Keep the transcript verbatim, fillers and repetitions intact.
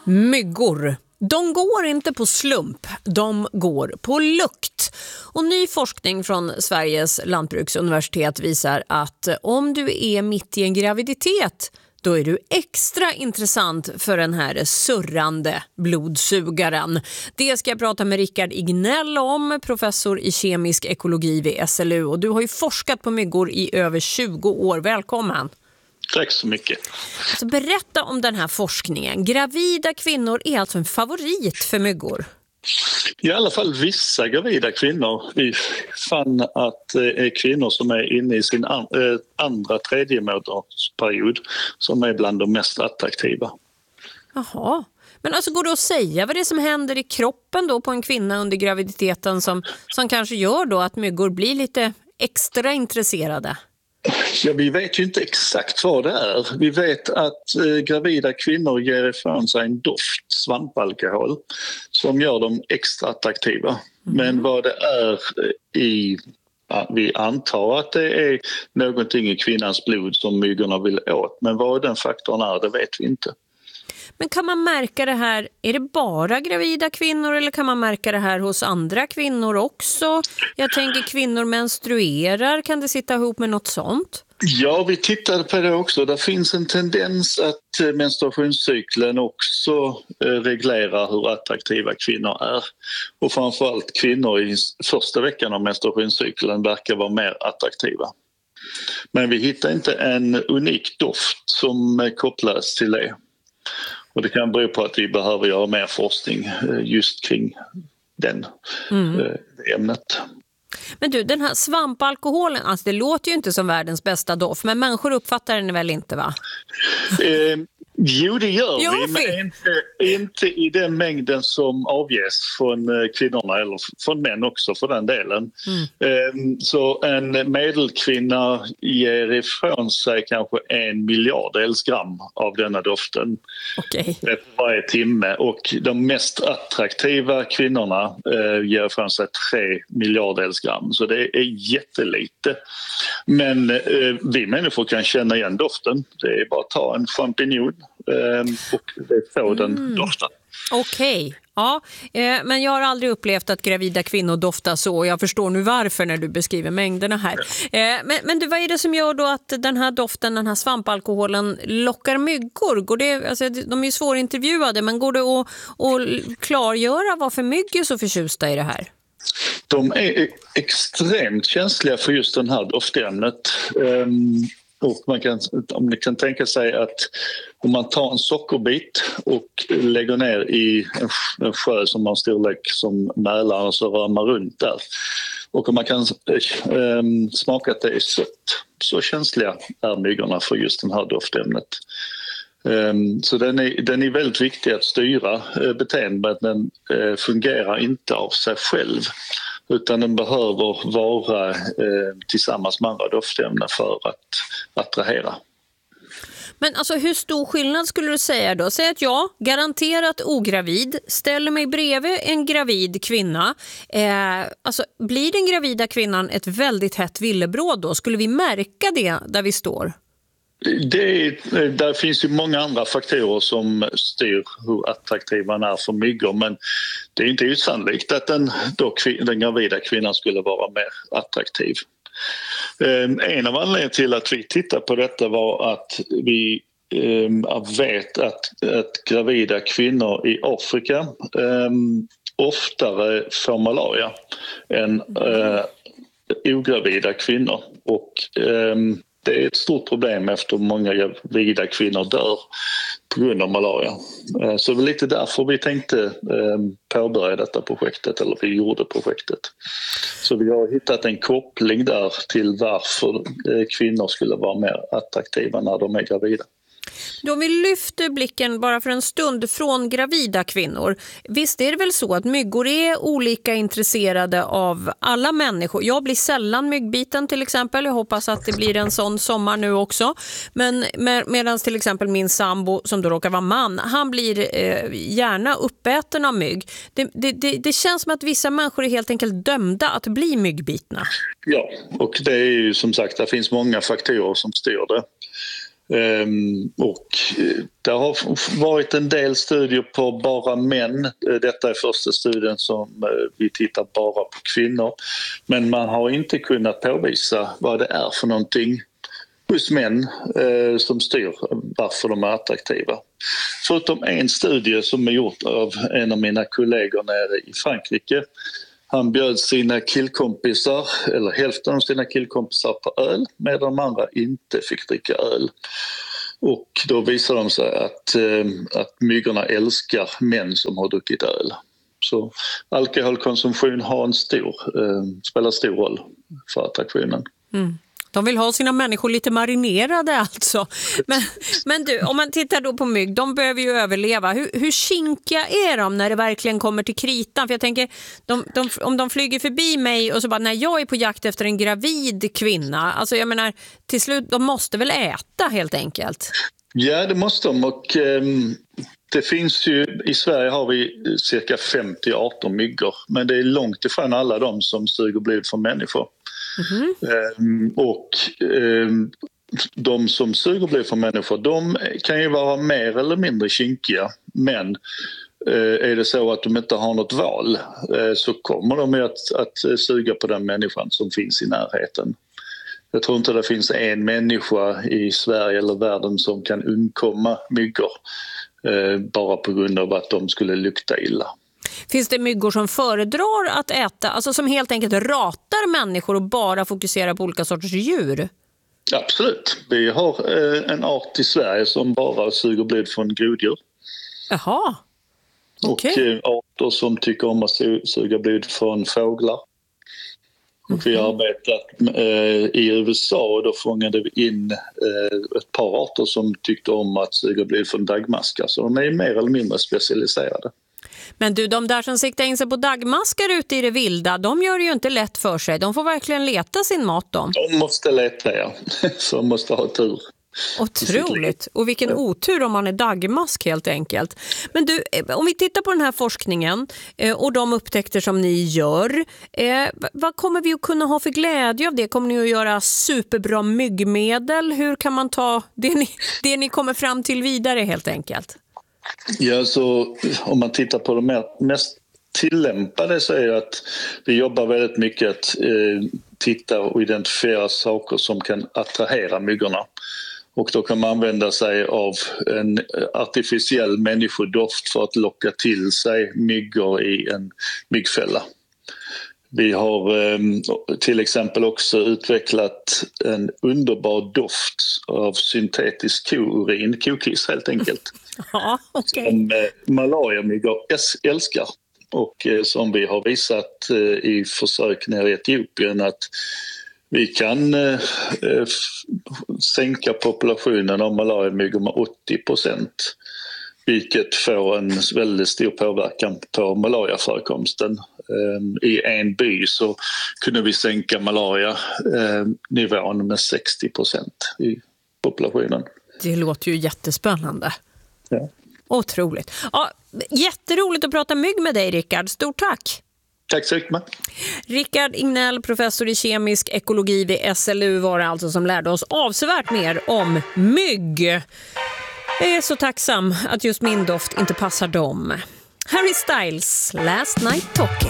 Myggor. De går inte på slump, de går på lukt. Och ny forskning från Sveriges lantbruksuniversitet visar att om du är mitt i en graviditet, då är du extra intressant för den här surrande blodsugaren. Det ska jag prata med Rickard Ignell om, professor i kemisk ekologi vid S L U. Och du har ju forskat på myggor i över tjugo år. Välkommen! Tack så mycket. Alltså, berätta om den här forskningen. Gravida kvinnor är alltså en favorit för myggor. I alla fall vissa gravida kvinnor. Vi fann att det är kvinnor som är inne i sin andra, tredje månadsperiod som är bland de mest attraktiva. Jaha. Men alltså, går det att säga vad det är som händer i kroppen då på en kvinna under graviditeten som, som kanske gör då att myggor blir lite extra intresserade? Ja, vi vet ju inte exakt vad det är. Vi vet att eh, gravida kvinnor ger ifrån sig en doft, svampalkohol, som gör dem extra attraktiva. Mm. Men vad det är i... Ja, vi antar att det är någonting i kvinnans blod som myggorna vill åt. Men vad den faktorn är, det vet vi inte. Men kan man märka det här, är det bara gravida kvinnor eller kan man märka det här hos andra kvinnor också? Jag tänker kvinnor menstruerar, kan det sitta ihop med något sånt? Ja, vi tittade på det också. Det finns en tendens att menstruationscykeln också reglerar hur attraktiva kvinnor är. Och framförallt kvinnor i första veckan av menstruationscykeln verkar vara mer attraktiva. Men vi hittar inte en unik doft som kopplas till det. Och det kan bero på att vi behöver göra mer forskning just kring den mm. ämnet. Men du, den här svampalkoholen, alltså det låter ju inte som världens bästa doft, men människor uppfattar den väl inte, va? Eh, jo, det gör jo, vi, men inte, inte i den mängden som avges från kvinnorna eller från män också för den delen. Mm. Eh, så en medelkvinna ger ifrån sig kanske en miljardels gram av denna doften okay. varje timme, och de mest attraktiva kvinnorna eh, ger ifrån sig tre miljardels gram, så det är jättelite. Men eh, vi människor kan känna igen doften. Det är bara att ta en champinjon eh, och få den mm. doften. Okej, okay. Ja, eh, men jag har aldrig upplevt att gravida kvinnor doftar så. Jag förstår nu varför när du beskriver mängderna här. Eh, men men du, vad är det som gör då att den här doften, den här svampalkoholen lockar myggor? Går det, alltså, de är ju svårintervjuade, men går det att, att klargöra varför myggor är så förtjusta i det här? De är extremt känsliga för just det här doftämnet. Um, och man kan, om ni kan tänka sig att om man tar en sockerbit och lägger ner i en, en sjö som har en storlek som Mälaren, så rör man runt där. Och om man kan um, smaka att det är sött, så känsliga är myggorna för just det här doftämnet. Um, så den är, den är väldigt viktig att styra uh, beteendet, men den uh, fungerar inte av sig själv, utan den behöver vara uh, tillsammans med andra doftämnen för att attrahera. Men alltså, hur stor skillnad skulle du säga då? Säg att jag, garanterat ogravid, ställer mig bredvid en gravid kvinna. Eh, alltså, blir den gravida kvinnan ett väldigt hett villebråd då? Skulle vi märka det där vi står? Det, där finns ju många andra faktorer som styr hur attraktiv man är för myggor, men det är inte osannolikt att den, då, den gravida kvinnan skulle vara mer attraktiv. En av anledningarna till att vi tittar på detta var att vi vet att, att gravida kvinnor i Afrika um, oftare får malaria än uh, ogravida kvinnor, och um, det är ett stort problem efter många gravida kvinnor dör på grund av malaria. Så det var lite därför vi tänkte påbörja detta projektet, eller vi gjorde projektet. Så vi har hittat en koppling där till varför kvinnor skulle vara mer attraktiva när de är gravida. Då vi lyfter blicken bara för en stund från gravida kvinnor. Visst är det väl så att myggor är olika intresserade av alla människor. Jag blir sällan myggbiten till exempel. Jag hoppas att det blir en sån sommar nu också. Men med, medan till exempel min sambo, som då råkar vara man, han blir eh, gärna uppäten av mygg. Det, det, det, det känns som att vissa människor är helt enkelt dömda att bli myggbitna. Ja, och det är ju som sagt, det finns många faktorer som styr det. Um, och det har varit en del studier på bara män. Detta är första studien som uh, vi tittar bara på kvinnor. Men man har inte kunnat påvisa vad det är för någonting hos män uh, som styr varför de är attraktiva. Förutom en studie som är gjort av en av mina kollegor nere i Frankrike. Han bjöd sina killkompisar, eller hälften av sina killkompisar, på öl medan de andra inte fick dricka öl. Och då visade de sig att, eh, att myggorna älskar män som har druckit öl. Så alkoholkonsumtion har en stor, eh, spelar stor roll för attraktionen. Mm. De vill ha sina människor lite marinerade alltså. Men, men du, om man tittar då på mygg, de behöver ju överleva. Hur, hur kinkiga är de när det verkligen kommer till kritan? För jag tänker, de, de, om de flyger förbi mig och så bara, när jag är på jakt efter en gravid kvinna, alltså jag menar, till slut, de måste väl äta helt enkelt? Ja, det måste de, och eh, det finns ju, i Sverige har vi cirka femtio arter myggor, men det är långt ifrån alla de som suger blod från människor. Mm-hmm. Um, och um, de som suger blod från människor, de kan ju vara mer eller mindre kinkiga, men uh, är det så att de inte har något val uh, så kommer de att, att suga på den människan som finns i närheten. Jag tror inte det finns en människa i Sverige eller världen som kan undkomma myggor uh, bara på grund av att de skulle lukta illa. Finns det myggor som föredrar att äta, alltså som helt enkelt ratar människor och bara fokuserar på olika sorters djur? Absolut. Vi har eh, en art i Sverige som bara suger blod från groddjur. Jaha. Okay. Och eh, arter som tycker om att su- suga blod från fåglar. Och vi har arbetat eh, i U S A och då fångade vi in eh, ett par arter som tyckte om att suga blod från dagmaskar. Så de är mer eller mindre specialiserade. Men du, de där som siktar in sig på dagmaskar ute i det vilda, de gör det ju inte lätt för sig. De får verkligen leta sin mat då. De måste leta, ja. Så de måste ha tur. Otroligt. Och vilken otur om man är dagmask helt enkelt. Men du, om vi tittar på den här forskningen och de upptäckter som ni gör, vad kommer vi att kunna ha för glädje av det? Kommer ni att göra superbra myggmedel? Hur kan man ta det ni, det ni kommer fram till vidare helt enkelt? Ja, så om man tittar på de mest tillämpade så är det att vi jobbar väldigt mycket att eh, titta och identifiera saker som kan attrahera myggorna. Och då kan man använda sig av en artificiell människodoft för att locka till sig myggor i en myggfälla. Vi har eh, till exempel också utvecklat en underbar doft av syntetisk kourin, kokiss helt enkelt. Ja, okay. Som eh, malariamyggor älskar och eh, som vi har visat eh, i försök nere i Etiopien att vi kan eh, sänka populationen av malariamyggor med åttio procent. Vilket får en väldigt stor påverkan på malariaförekomsten. I en by så kunde vi sänka malaria-nivån med sextio procent i populationen. Det låter ju jättespännande. Ja. Otroligt. Ja, jätteroligt att prata mygg med dig, Rickard. Stort tack! Tack så mycket. Rickard Ignell, professor i kemisk ekologi vid S L U, var alltså som lärde oss avsevärt mer om mygg. Jag är så tacksam att just min doft inte passar dem. Harry Styles, Last Night Talking.